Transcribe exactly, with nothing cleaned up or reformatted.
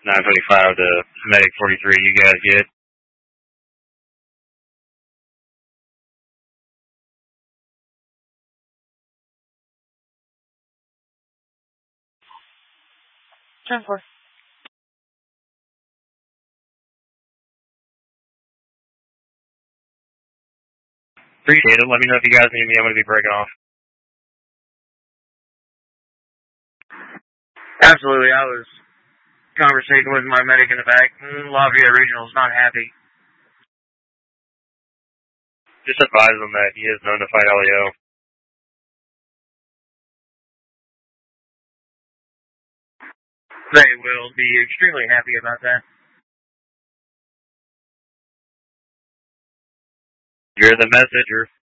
nine twenty-five to Medic forty-three, you guys good? Turn four. Appreciate it. Let me know if you guys need me. I'm going to be breaking off. Absolutely. I was conversating with my medic in the back. Lafayette Regional's not happy. Just advise him that he is known to fight L E O. They will be extremely happy about that. You're the messenger.